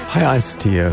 H1 hier,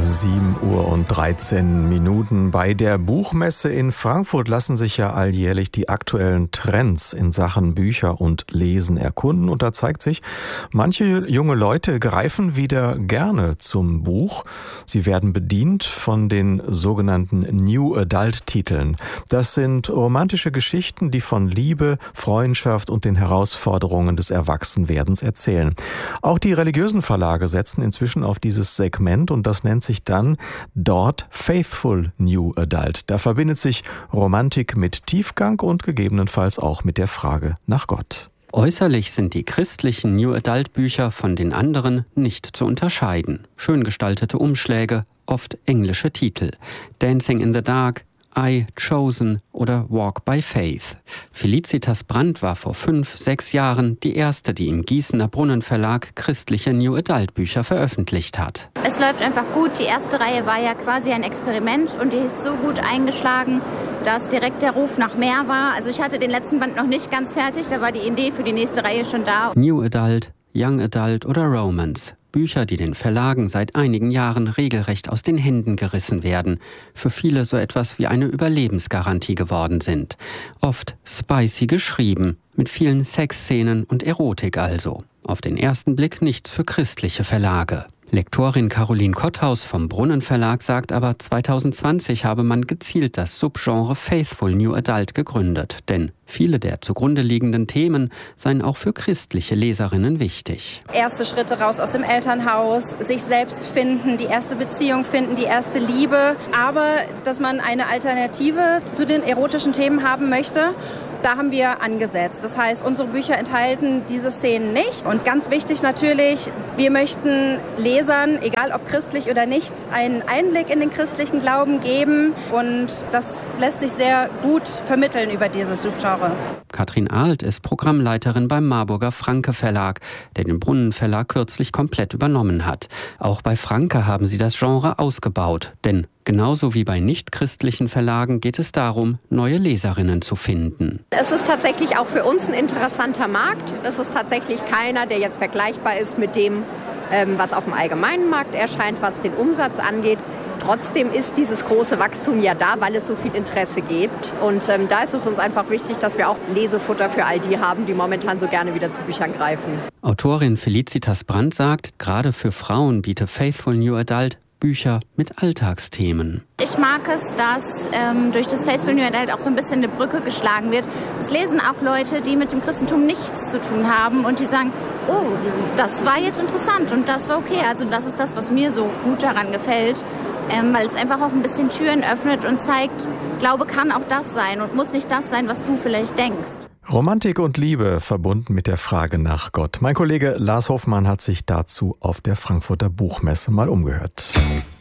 7:13 Uhr. Bei der Buchmesse in Frankfurt lassen sich ja alljährlich die aktuellen Trends in Sachen Bücher und Lesen erkunden. Und da zeigt sich, manche junge Leute greifen wieder gerne zum Buch. Sie werden bedient von den sogenannten New Adult-Titeln. Das sind romantische Geschichten, die von Liebe, Freundschaft und den Herausforderungen des Erwachsenwerdens erzählen. Auch die religiösen Verlage setzen inzwischen auf dieses Segment und das nennt sich dann dort Faithful New Adult. Da verbindet sich Romantik mit Tiefgang und gegebenenfalls auch mit der Frage nach Gott. Äußerlich sind die christlichen New Adult Bücher von den anderen nicht zu unterscheiden. Schön gestaltete Umschläge, oft englische Titel. Dancing in the Dark, I, Chosen oder Walk by Faith. Felicitas Brandt war vor 5-6 Jahren die erste, die im Gießener Brunnenverlag christliche New Adult Bücher veröffentlicht hat. Es läuft einfach gut. Die erste Reihe war ja quasi ein Experiment und die ist so gut eingeschlagen, dass direkt der Ruf nach mehr war. Also ich hatte den letzten Band noch nicht ganz fertig, da war die Idee für die nächste Reihe schon da. New Adult, Young Adult oder Romance. Bücher, die den Verlagen seit einigen Jahren regelrecht aus den Händen gerissen werden, für viele so etwas wie eine Überlebensgarantie geworden sind. Oft spicy geschrieben, mit vielen Sexszenen und Erotik also. Auf den ersten Blick nichts für christliche Verlage. Lektorin Caroline Kotthaus vom Brunnenverlag sagt aber, 2020 habe man gezielt das Subgenre Faithful New Adult gegründet. Denn viele der zugrunde liegenden Themen seien auch für christliche Leserinnen wichtig. Erste Schritte raus aus dem Elternhaus, sich selbst finden, die erste Beziehung finden, die erste Liebe. Aber dass man eine Alternative zu den erotischen Themen haben möchte, da haben wir angesetzt. Das heißt, unsere Bücher enthalten diese Szenen nicht. Und ganz wichtig natürlich, wir möchten Lesern, egal ob christlich oder nicht, einen Einblick in den christlichen Glauben geben. Und das lässt sich sehr gut vermitteln über dieses Subgenre. Katrin Ahlt ist Programmleiterin beim Marburger Franke Verlag, der den Brunnenverlag kürzlich komplett übernommen hat. Auch bei Franke haben sie das Genre ausgebaut. Denn genauso wie bei nichtchristlichen Verlagen geht es darum, neue Leserinnen zu finden. Es ist tatsächlich auch für uns ein interessanter Markt. Es ist tatsächlich keiner, der jetzt vergleichbar ist mit dem, was auf dem allgemeinen Markt erscheint, was den Umsatz angeht. Trotzdem ist dieses große Wachstum ja da, weil es so viel Interesse gibt. Und da ist es uns einfach wichtig, dass wir auch Lesefutter für all die haben, die momentan so gerne wieder zu Büchern greifen. Autorin Felicitas Brandt sagt, gerade für Frauen biete Faithful New Adult Bücher mit Alltagsthemen. Ich mag es, dass durch das Faithful New Adult auch so ein bisschen eine Brücke geschlagen wird. Es lesen auch Leute, die mit dem Christentum nichts zu tun haben und die sagen, oh, das war jetzt interessant und das war okay. Also das ist das, was mir so gut daran gefällt, weil es einfach auch ein bisschen Türen öffnet und zeigt, Glaube kann auch das sein und muss nicht das sein, was du vielleicht denkst. Romantik und Liebe verbunden mit der Frage nach Gott. Mein Kollege Lars Hoffmann hat sich dazu auf der Frankfurter Buchmesse mal umgehört.